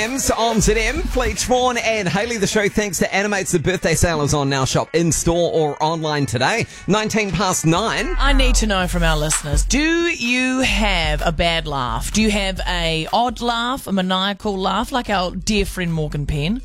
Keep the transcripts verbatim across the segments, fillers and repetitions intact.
On Z M, Fleetch Vaughan and Hayley. The show thanks to Animates. The birthday sale is on now. Shop in store or online today. nineteen past nine. I need to know from our listeners, do you have a bad laugh? Do you have a odd laugh, a maniacal laugh, like our dear friend Morgan Penn?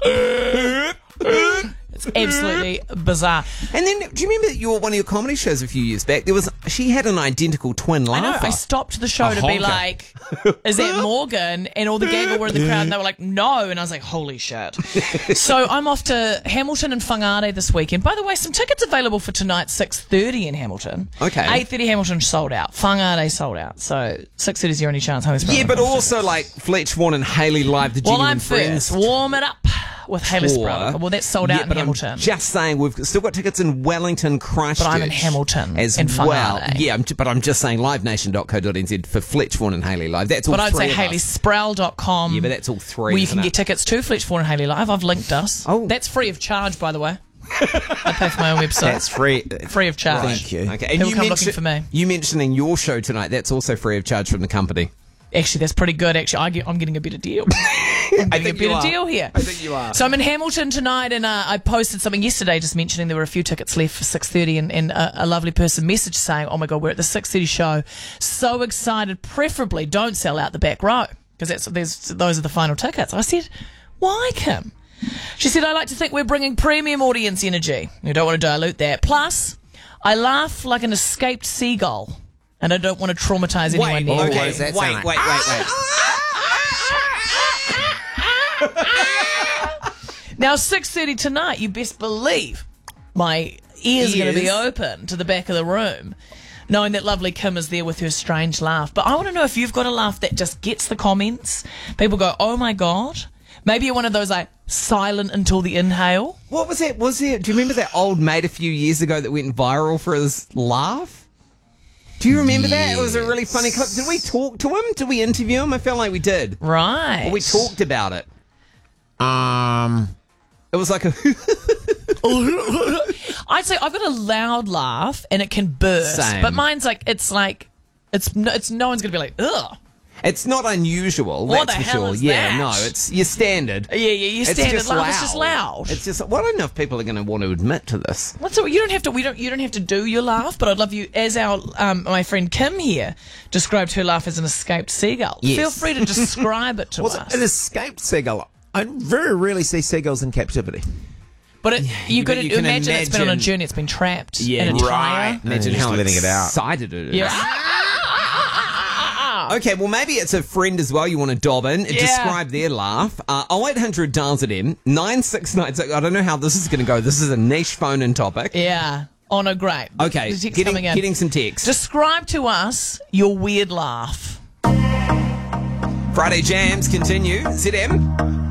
It's absolutely bizarre. And then, do you remember your one of your comedy shows a few years back? There was she had an identical twin laugher. I know. I stopped the show A to honker. be like, "Is that Morgan?" And all the gaggle were in the crowd, and they were like, "No." And I was like, "Holy shit!" So I'm off to Hamilton and Whangarei this weekend. By the way, some tickets available for tonight, six thirty in Hamilton. Okay. eight thirty Hamilton sold out. Whangarei sold out. So six thirty is your only chance. Yeah, but also like Fleetch Vaughan and Hayley live, the Well, Genuine I'm Friends. first. Warm it up with Hayley tour. Sproul. Well, that's sold out Yeah, in but Hamilton. I'm just saying, we've still got tickets in Wellington, Christchurch. But I'm in Hamilton as in well. Whangarei. Yeah, I'm, but I'm just saying live nation dot co dot n z for Fleetch Vaughan and Hayley live. That's all But I'd three say of hayley us. sproul dot com. Yeah, but that's all three. Where you isn't can it? get tickets to Fleetch Vaughan and Hayley Live. I've linked us. Oh. That's free of charge, by the way. I pay for my own website. That's free. Free of charge. Thank you. Okay, and He'll you come looking mention- for me. You mentioning your show tonight, that's also free of charge from the company. Actually, that's pretty good. Actually, I get, I'm getting a better deal. I'm getting a think you better are. deal here. I think you are. So I'm in Hamilton tonight, and uh, I posted something yesterday just mentioning there were a few tickets left for six thirty, and, and a, a lovely person messaged saying, "Oh my God, we're at the six thirty show. So excited. Preferably don't sell out the back row, because that's there's those are the final tickets." I said, "Why, Kim?" She said, "I like to think we're bringing premium audience energy. You don't want to dilute that. Plus, I laugh like an escaped seagull, and I don't want to traumatise anyone Wait, near what okay, me." does that wait, sound wait, like? wait, wait. Now, six thirty tonight, you best believe my ears are going to be Ears? open to the back of the room, knowing that lovely Kim is there with her strange laugh. But I want to know if you've got a laugh that just gets the comments. People go, "Oh my God." Maybe you're one of those like silent until the inhale. What was that? Was there? Do you remember that old mate a few years ago that went viral for his laugh? Do you remember that? It was a really funny clip. Did we talk to him? Did we interview him? I felt like we did. Right. Or we talked about it. Um, It was like a. I'd say I've got a loud laugh and it can burst. Same. But mine's like, it's like, it's no, it's no one's going to be like, ugh. It's not unusual. What that's the for hell sure. is Yeah, that? no, it's your standard. Yeah, yeah, your It's standard just laugh is just loud. It's just. Well, I don't know if people are going to want to admit to this. What's it? You don't have to. We don't. You don't have to do your laugh. But I'd love you, as our um, my friend Kim here described her laugh as an escaped seagull. Yes. Feel free to describe it to was us. it an escaped seagull? I very rarely see seagulls in captivity. but it, you but could you can imagine, it's been on a imagine- journey. It's been trapped Yeah, in a right. tire. Imagine just how letting it out. excited it is. Yeah. Okay, well, maybe it's a friend as well you want to dob in. Yeah. Describe their laugh. Uh, oh eight hundred dials at M, nine six nine six. I don't know how this is going to go. This is a niche phone-in topic. Yeah. Oh no, great. Okay, The text getting, coming in. getting some text. Describe to us your weird laugh. Friday Jams continue. Z M.